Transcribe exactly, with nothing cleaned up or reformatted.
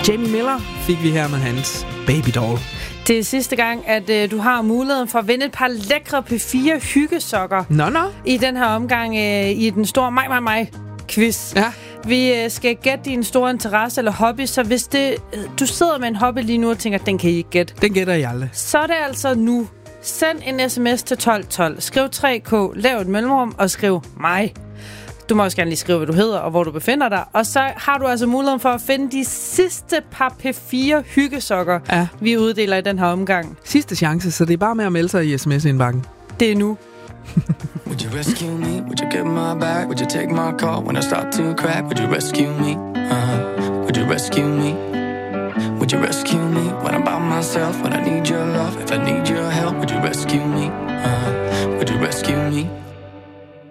Jamie Miller fik vi her med hans Baby Doll. Det er sidste gang, at øh, du har muligheden for at vinde et par lækre P fire hyggesokker. Nå, nå. I den her omgang øh, i den store mig, mig, mig quiz. Ja. Vi øh, skal gætte din store interesse eller hobby, så hvis det, øh, du sidder med en hobby lige nu og tænker, den kan I ikke gætte. Den gætter jeg aldrig. Så er det altså nu. Send en sms til tolv tolv. Skriv tre K, lav et mellemrum og skriv mig. Du må også gerne lige skrive, hvad du hedder og hvor du befinder dig. Og så har du altså muligheden for at finde de sidste par P fire hyggesokker, ja. vi uddeler i den her omgang. Sidste chance, så det er bare med at melde sig i sms-indbakken. Det er nu. Would you rescue me? Would you get my back? Would you take my call when I start to crack? Would you rescue me? Uh-huh. Would you rescue me? Would you rescue me when I'm by myself? When I need your love, if I need your help, would you rescue me? Uh-huh. Would you rescue me?